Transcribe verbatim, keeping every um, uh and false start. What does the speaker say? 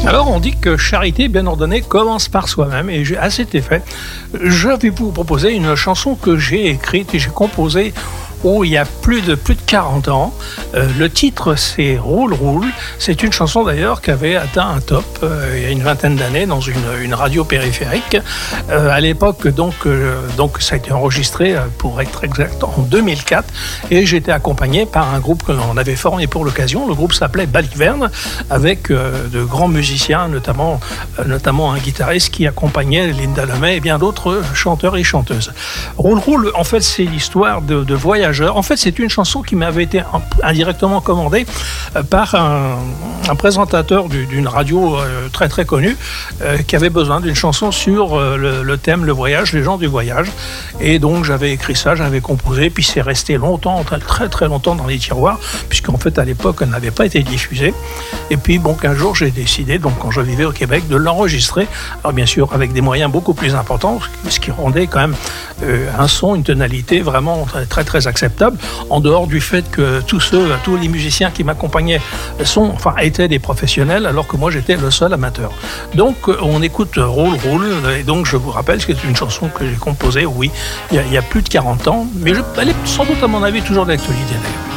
Alors on dit que charité bien ordonnée commence par soi-même, et à cet effet, je vais vous proposer une chanson que j'ai écrite et j'ai composée oh, il y a plus de, plus de quarante ans. Euh, le titre, c'est Roule, roule. C'est une chanson d'ailleurs qui avait atteint un top euh, il y a une vingtaine d'années dans une, une radio périphérique. Euh, à l'époque, donc, euh, donc, ça a été enregistré, pour être exact, en deux mille quatre. Et j'étais accompagné par un groupe qu'on avait formé pour l'occasion. Le groupe s'appelait Baliverne, avec euh, de grands musiciens, notamment, euh, notamment un guitariste qui accompagnait Linda Lemay et bien d'autres chanteurs et chanteuses. Roule, roule, en fait, c'est l'histoire de, de voyage. En fait, c'est une chanson qui m'avait été indirectement commandée par un, un présentateur d'une radio très très connue euh, qui avait besoin d'une chanson sur le, le thème le voyage, les gens du voyage. Et donc j'avais écrit ça, j'avais composé, puis c'est resté longtemps, très très très longtemps dans les tiroirs, puisqu'en fait à l'époque elle n'avait pas été diffusée. Et puis bon, qu'un jour j'ai décidé, donc quand je vivais au Québec, de l'enregistrer. Alors bien sûr avec des moyens beaucoup plus importants, ce qui rendait quand même euh, un son, une tonalité vraiment très très, très acceptable, en dehors du fait que tous ceux, tous les musiciens qui m'accompagnaient sont, enfin, étaient des professionnels, alors que moi j'étais le seul amateur. Donc on écoute Roule, roule, et donc je vous rappelle que c'est une chanson que j'ai composée, oui, il y a, il y a plus de quarante ans, mais je, elle est sans doute à mon avis toujours d'actualité d'ailleurs.